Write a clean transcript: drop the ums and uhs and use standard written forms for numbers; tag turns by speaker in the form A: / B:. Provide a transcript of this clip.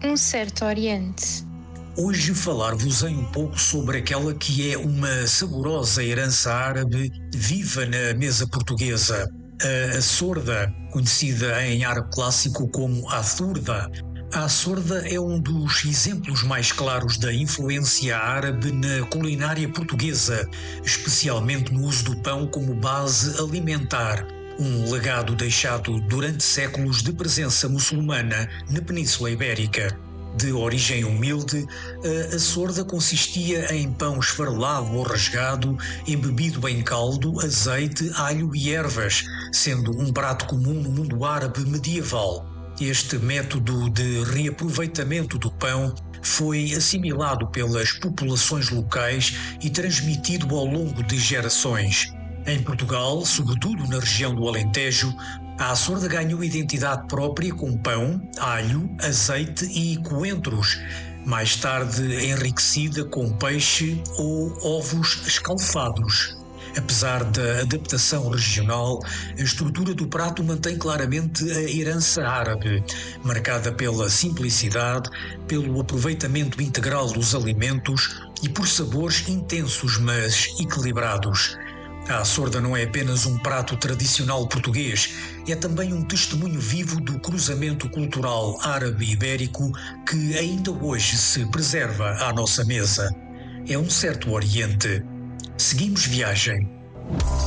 A: Um certo Oriente.
B: Hoje falar-vos-ei um pouco sobre aquela que é uma saborosa herança árabe viva na mesa portuguesa, a açorda, conhecida em árabe clássico como athurda. A açorda é um dos exemplos mais claros da influência árabe na culinária portuguesa, especialmente no uso do pão como base alimentar, um legado deixado durante séculos de presença muçulmana na Península Ibérica. De origem humilde, a açorda consistia em pão esfarelado ou rasgado, embebido em caldo, azeite, alho e ervas, sendo um prato comum no mundo árabe medieval. Este método de reaproveitamento do pão foi assimilado pelas populações locais e transmitido ao longo de gerações. Em Portugal, sobretudo na região do Alentejo, a açorda ganhou identidade própria com pão, alho, azeite e coentros, mais tarde enriquecida com peixe ou ovos escalfados. Apesar da adaptação regional, a estrutura do prato mantém claramente a herança árabe, marcada pela simplicidade, pelo aproveitamento integral dos alimentos e por sabores intensos mas equilibrados. A açorda não é apenas um prato tradicional português, é também um testemunho vivo do cruzamento cultural árabe-ibérico que ainda hoje se preserva à nossa mesa. É um certo Oriente. Seguimos viagem.